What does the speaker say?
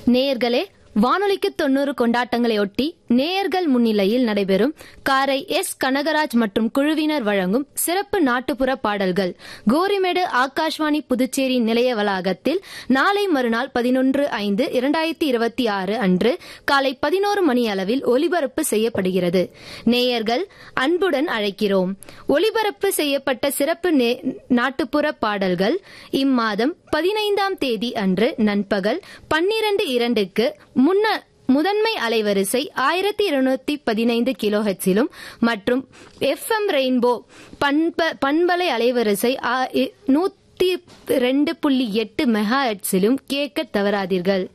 நேயர்களே, வானொலிக்கு 90 கொண்டாட்டங்களையொட்டி நேயர்கள் முன்னிலையில் நடைபெறும் காரை எஸ் கனகராஜ் மற்றும் குழுவினர் வழங்கும் சிறப்பு நாட்டுப்புற பாடல்கள் கோரிமேடு ஆகாஷ்வாணி புதுச்சேரி நிலைய வளாகத்தில் நாளை மறுநாள் 11/5/2026 அன்று காலை 11 மணி அளவில் ஒலிபரப்பு செய்யப்படுகிறது. நேயர்கள் அன்புடன் அழைக்கிறோம். ஒலிபரப்பு செய்யப்பட்ட சிறப்பு நாட்டுப்புற பாடல்கள் இம்மாதம் 15ஆம் தேதி அன்று நண்பகல் 12:02க்கு முதன்மை அலைவரிசை 1215 கிலோஹெர்ட்ஸிலும் மற்றும் FM ரெயின்போ பண்பலை அலைவரிசை 102.8 மெகாஹெர்ட்ஸிலும் கேட்க தவறாதீர்கள்.